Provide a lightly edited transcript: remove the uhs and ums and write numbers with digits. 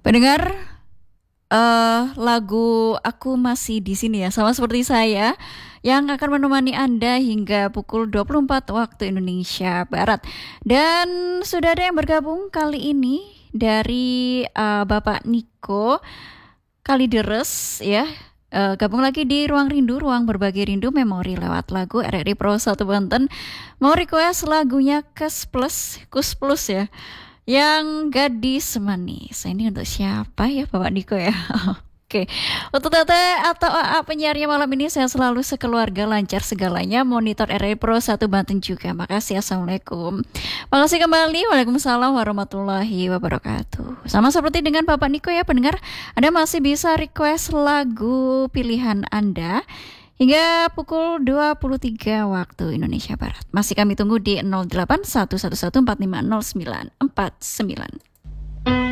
Pendengar, lagu Aku Masih di Sini ya, sama seperti saya yang akan menemani Anda hingga pukul 24 waktu Indonesia Barat. Dan sudah ada yang bergabung kali ini dari Bapak Niko Kalideres ya. Gabung lagi di Ruang Rindu, Ruang Berbagi Rindu Memori lewat lagu RRI Pro 1 Banten. Mau request lagunya Kus Plus ya. Yang Gadis Manis. Ini untuk siapa ya Bapak Niko ya? Oke, untuk Tete atau AA penyiarnya malam ini saya selalu sekeluarga lancar segalanya. Monitor RRI Pro 1 Banten juga. Makasih, Assalamualaikum. Makasih kembali, Waalaikumsalam warahmatullahi wabarakatuh. Sama seperti dengan Bapak Niko ya pendengar, Anda masih bisa request lagu pilihan Anda hingga pukul 23 waktu Indonesia Barat. Masih kami tunggu di 081114504949.